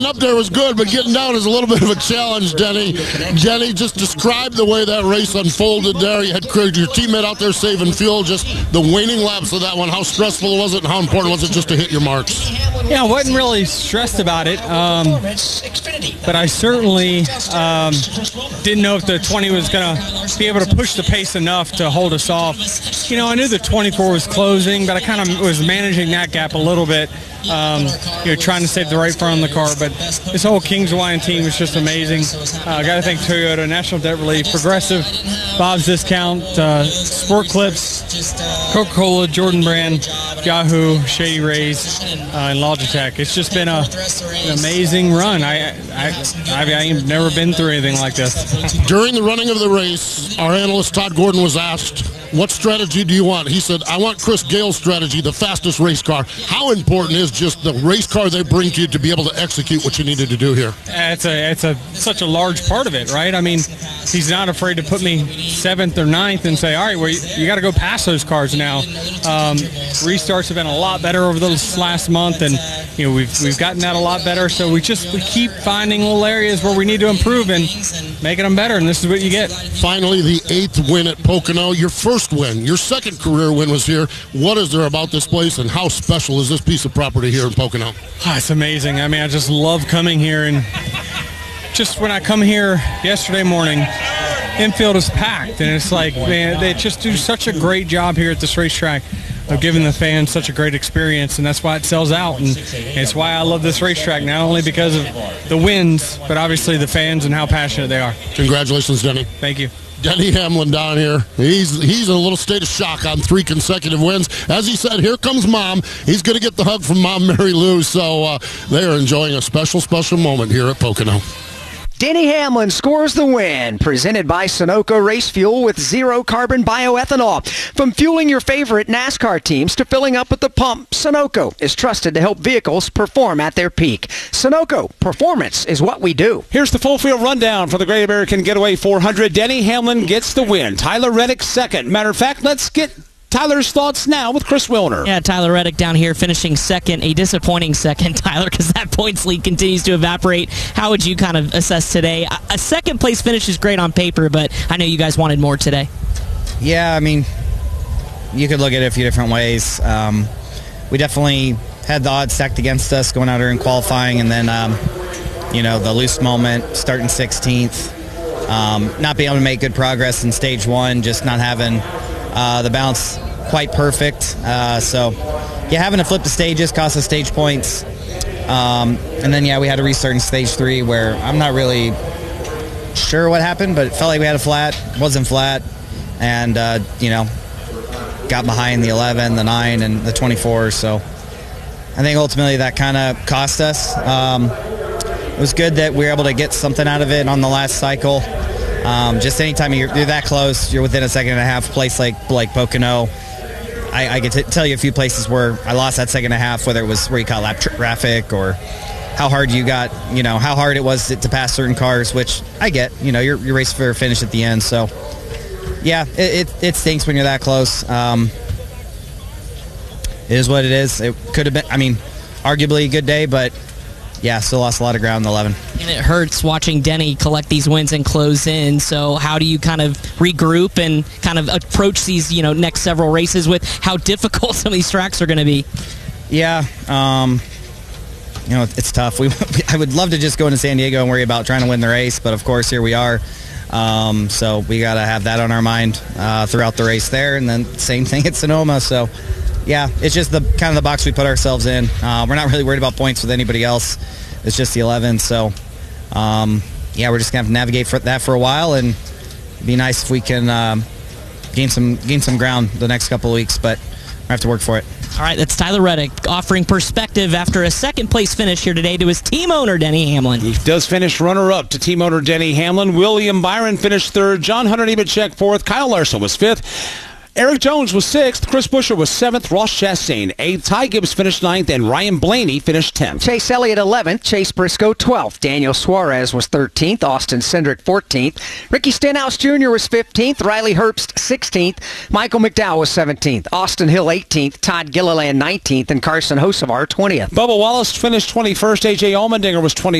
Up there was good, but getting down is a little bit of a challenge, Denny. Denny, just describe the way that race unfolded there. You had your teammate out there saving fuel, just the waning laps of that one. How stressful was it, and how important was it just to hit your marks? Yeah, I wasn't really stressed about it, but I certainly didn't know if the 20 was going to be able to push the pace enough to hold us off. You know, I knew the 24 was closing, but I kind of was managing that gap a little bit. Trying to save the right front of the car, but this whole Kings Hawaiian team is just amazing. I got to thank Toyota, National Debt Relief, Progressive, Bob's Discount, Sport Clips, Coca-Cola, Jordan Brand, Yahoo, Shady Rays, and Logitech. It's just been an amazing run. I've never been through anything like this. During the running of the race, our analyst Todd Gordon was asked, what strategy do you want? He said, I want Chris Gale's strategy, the fastest race car. How important is just the race car they bring to you to be able to execute what you needed to do here? It's such a large part of it, right? I mean, he's not afraid to put me 7th or 9th and say, all right, well, you got to go past those cars now. Restarts have been a lot better over this last month, and we've gotten that a lot better. So we keep finding little areas where we need to improve and making them better, and this is what you get. Finally, the 8th win at Pocono. Your first win, your second career win was here. What is there about this place, and how special is this piece of property here in Pocono? It's amazing. I mean, I just love coming here, and just when I come here yesterday morning, infield is packed, and it's like, man, they just do such a great job here at this racetrack of giving the fans such a great experience, and that's why it sells out, and it's why I love this racetrack, not only because of the wins, but obviously the fans and how passionate they are. Congratulations, Denny. Thank you. Denny Hamlin down here. He's in a little state of shock on 3 consecutive wins. As he said, here comes Mom. He's going to get the hug from Mom, Mary Lou, so they are enjoying a special, special moment here at Pocono. Denny Hamlin scores the win, presented by Sunoco Race Fuel with zero-carbon bioethanol. From fueling your favorite NASCAR teams to filling up at the pump, Sunoco is trusted to help vehicles perform at their peak. Sunoco, performance is what we do. Here's the full field rundown for the Great American Getaway 400. Denny Hamlin gets the win. Tyler Reddick second. Matter of fact, let's get Tyler's thoughts now with Chris Wilner. Yeah, Tyler Reddick down here finishing second, a disappointing second, Tyler, because that points lead continues to evaporate. How would you kind of assess today? A second place finish is great on paper, but I know you guys wanted more today. Yeah, I mean, you could look at it a few different ways. We definitely had the odds stacked against us going out here in qualifying, and then, the loose moment, starting 16th, not being able to make good progress in stage 1, just not having the balance quite perfect. Having to flip the stages cost us stage points. And then, we had to restart in stage 3 where I'm not really sure what happened, but it felt like we had a flat, wasn't flat, and, got behind the 11, the 9, and the 24. So I think ultimately that kind of cost us. It was good that we were able to get something out of it on the last cycle. Just anytime you're that close, you're within a second and a half. Place like Pocono, I could tell you a few places where I lost that second and a half, whether it was where you caught lap traffic or how hard you got, how hard it was to pass certain cars, which I get. You're racing for a finish at the end. So, yeah, it stinks when you're that close. It is what it is. It could have been, arguably a good day, but yeah, still lost a lot of ground in the 11. And it hurts watching Denny collect these wins and close in. So how do you kind of regroup and kind of approach these, next several races with how difficult some of these tracks are going to be? Yeah, it's tough. I would love to just go into San Diego and worry about trying to win the race, but of course here we are. So we got to have that on our mind throughout the race there, and then same thing at Sonoma. So yeah, it's just the kind of the box we put ourselves in. We're not really worried about points with anybody else. It's just the 11. So, we're just going to have to navigate that for a while, and it'd be nice if we can gain some ground the next couple of weeks, but we have to work for it. All right, that's Tyler Reddick offering perspective after a second-place finish here today to his team owner, Denny Hamlin. He does finish runner-up to team owner Denny Hamlin. William Byron finished third. John Hunter Nemechek fourth. Kyle Larson was fifth. Eric Jones was 6th. Chris Buescher was 7th. Ross Chastain 8th. Ty Gibbs finished 9th, and Ryan Blaney finished 10th. Chase Elliott 11th, Chase Briscoe 12th, Daniel Suarez was 13th, Austin Cindric 14th, Ricky Stenhouse Jr. was 15th, Riley Herbst 16th, Michael McDowell was 17th, Austin Hill 18th, Todd Gilliland 19th, and Carson Hocevar 20th. Bubba Wallace finished 21st. A.J. Allmendinger was 20th.